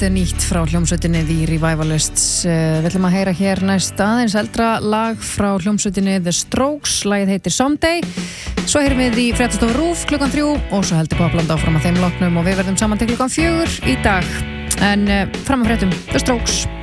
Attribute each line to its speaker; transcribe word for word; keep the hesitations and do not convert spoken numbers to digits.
Speaker 1: Allt nýtt frá hljómsveitinni The Revivalists. Við ætlum að heyra hér næst aðeins eldra lag frá hljómsveitinni The Strokes. Lagið heitir Someday. Svo heyrum við í fréttastofu RÚV klukkan þrjú og svo heldur Poppland áfram að þeim loknum og við verðum saman til klukkan fjögur í dag. En fram að fréttum The Strokes.